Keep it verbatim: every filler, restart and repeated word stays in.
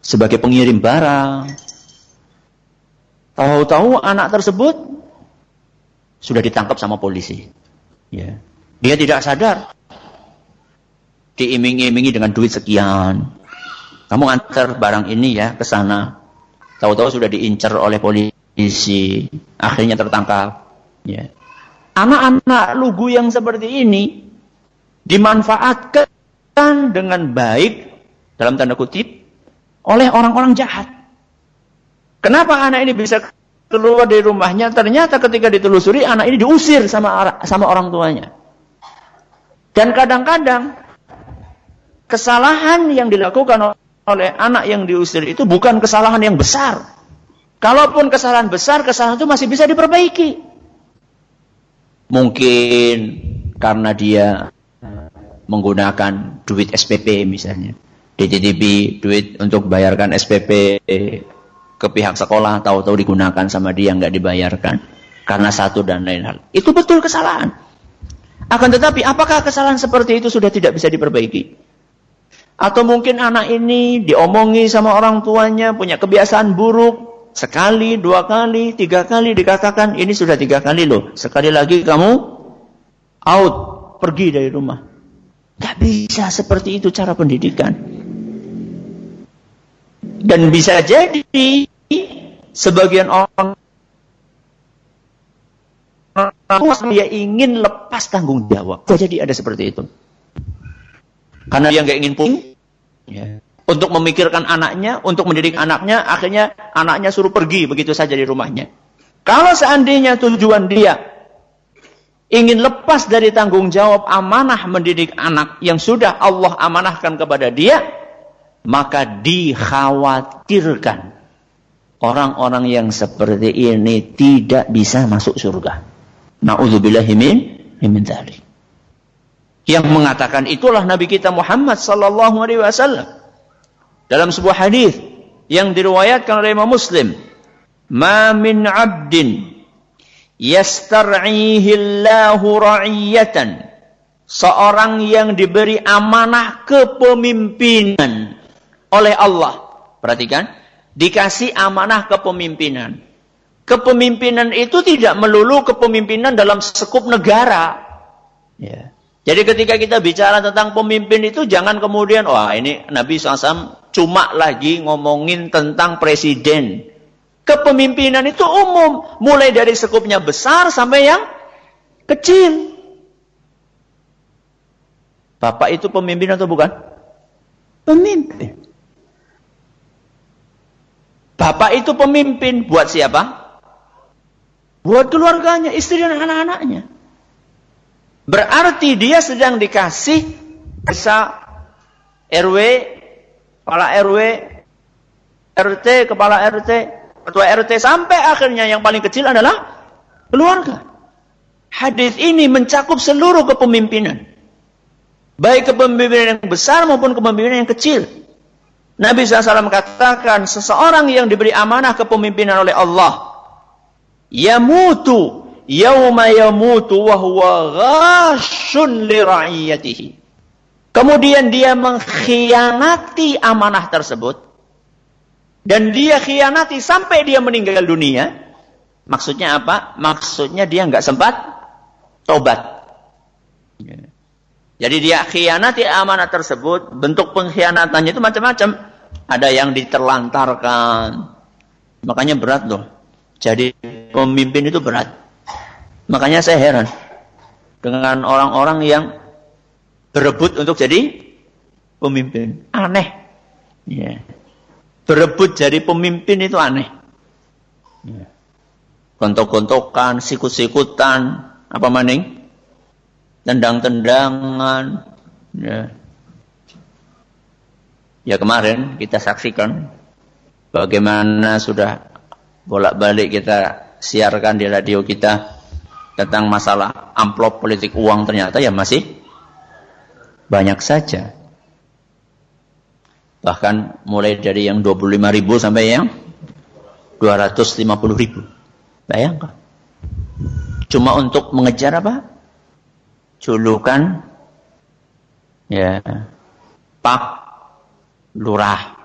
sebagai pengirim barang. Tahu-tahu anak tersebut sudah ditangkap sama polisi. Ya. Dia tidak sadar. Diiming-imingi dengan duit sekian. Kamu antar barang ini ya ke sana. Tahu-tahu sudah diincar oleh polisi. Akhirnya tertangkap. Ya. Anak-anak lugu yang seperti ini dimanfaatkan dengan baik, dalam tanda kutip, oleh orang-orang jahat. Kenapa anak ini bisa keluar dari rumahnya? Ternyata ketika ditelusuri, anak ini diusir sama sama orang tuanya. Dan kadang-kadang kesalahan yang dilakukan oleh anak yang diusir itu bukan kesalahan yang besar. Kalaupun kesalahan besar, kesalahan itu masih bisa diperbaiki. Mungkin karena dia menggunakan duit S P P misalnya. Dititipi duit untuk bayarkan S P P ke pihak sekolah, tahu-tahu digunakan sama dia, nggak dibayarkan karena satu dan lain hal. Itu betul kesalahan. Akan tetapi apakah kesalahan seperti itu sudah tidak bisa diperbaiki? Atau mungkin anak ini diomongi sama orang tuanya, punya kebiasaan buruk, sekali, dua kali, tiga kali dikatakan, ini sudah tiga kali loh, sekali lagi kamu out, pergi dari rumah. Nggak bisa seperti itu cara pendidikan. Dan bisa jadi sebagian orang dia ingin lepas tanggung jawab. Jadi ada seperti itu. Karena dia nggak ingin pusing ya, untuk memikirkan anaknya, untuk mendidik anaknya, akhirnya anaknya suruh pergi begitu saja di rumahnya. Kalau seandainya tujuan dia ingin lepas dari tanggung jawab amanah mendidik anak yang sudah Allah amanahkan kepada dia, maka dikhawatirkan orang-orang yang seperti ini tidak bisa masuk surga. Na'udzubillahi min dzalik. Yang mengatakan itulah Nabi kita Muhammad sallallahu alaihi wasallam dalam sebuah hadis yang diriwayatkan oleh Imam Muslim, "Ma min 'abdin yastar'ihi Allahu ra'iyatan." Seorang yang diberi amanah kepemimpinan oleh Allah. Perhatikan, dikasih amanah kepemimpinan. Kepemimpinan itu tidak melulu kepemimpinan dalam sekup negara. Ya. Jadi ketika kita bicara tentang pemimpin itu, jangan kemudian, wah ini Nabi shallallahu alaihi wasallam cuma lagi ngomongin tentang presiden. Kepemimpinan itu umum, mulai dari sekupnya besar sampai yang kecil. Bapak itu pemimpin atau bukan? Pemimpin. Bapak itu pemimpin buat siapa? Buat keluarganya, istri dan anak-anaknya. Berarti dia sedang dikasih bisa R W, kepala R W, R T, kepala R T, ketua R T, sampai akhirnya yang paling kecil adalah keluarga. Hadis ini mencakup seluruh kepemimpinan. Baik kepemimpinan yang besar maupun kepemimpinan yang kecil. Nabi shallallahu alaihi wasallam katakan, seseorang yang diberi amanah kepemimpinan oleh Allah, yamutu yauma yamutu wa huwa ghashun li ra'iyatihi. Kemudian dia mengkhianati amanah tersebut, dan dia khianati sampai dia meninggal dunia. Maksudnya apa? Maksudnya dia nggak sempat tobat. Jadi dia khianati amanah tersebut. Bentuk pengkhianatannya itu macam-macam. Ada yang diterlantarkan. Makanya berat loh. Jadi pemimpin itu berat. Makanya saya heran dengan orang-orang yang berebut untuk jadi pemimpin. Aneh. Ya. Berebut jadi pemimpin itu aneh. Ya. Gontok-gontokan, sikut-sikutan, apa maning? Tendang-tendangan. Ya. Ya kemarin kita saksikan bagaimana sudah bolak-balik kita siarkan di radio kita tentang masalah amplop politik uang, ternyata ya masih banyak saja. Bahkan mulai dari yang dua puluh lima ribu sampai yang dua ratus lima puluh ribu. Bayangkan. Cuma untuk mengejar apa? Julukan ya Pak Lurah.